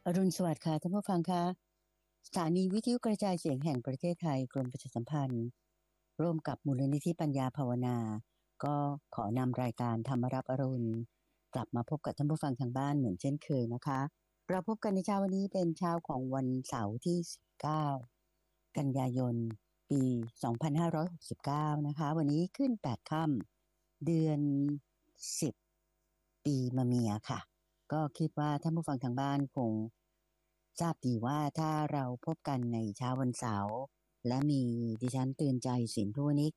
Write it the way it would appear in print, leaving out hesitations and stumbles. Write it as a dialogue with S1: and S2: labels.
S1: อรุณสวัสดิ์ค่ะท่านผู้ฟังคะสถานีวิทยุกระจายเสียงแห่งประเทศไทยกรมประชาสัมพันธ์ร่วมกับมูลนิธิปัญญาภาวนาก็ขอนำรายการธรรมรับอรุณกลับมาพบกับท่านผู้ฟังทางบ้านเหมือนเช่นเคยนะคะเราพบกันในเช้าวันนี้เป็นเช้าของวันเสาร์ที่19กันยายนปี2569นะคะวันนี้ขึ้น8ค่ำเดือน10ปีมะเมียค่ะก็คิดว่าท่านผู้ฟังทางบ้านคงทราบดีว่าถ้าเราพบกันในเช้าวันเสาร์และมีดิฉันเตือนใจสินทุวนิก